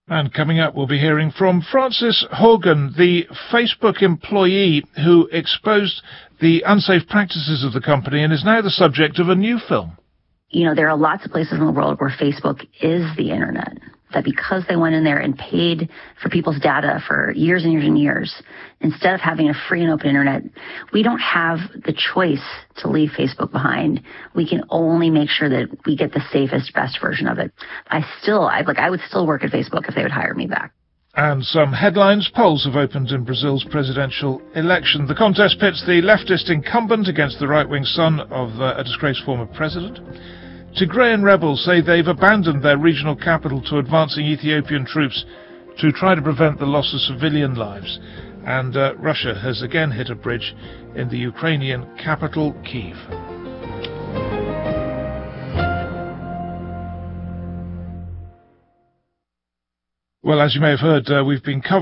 And coming up, we'll be hearing from Frances Haugen, the Facebook employee who exposed the unsafe practices of the company and is now the subject of a new film. You know, there are lots of places in the world where Facebook is the internet, that because they went in there and paid for people's data for years and years and years, instead of having a free and open internet, we don't have the choice to leave Facebook behind. We can only make sure that we get the safest, best version of it. I would still work at Facebook if they would hire me back. And some headlines. Polls have opened in Brazil's presidential election. The contest pits the leftist incumbent against the right-wing son of a disgraced former president. Tigrayan rebels say they've abandoned their regional capital to advancing Ethiopian troops to try to prevent the loss of civilian lives. And Russia has again hit a bridge in the Ukrainian capital, Kyiv. Well, as you may have heard, we've been covering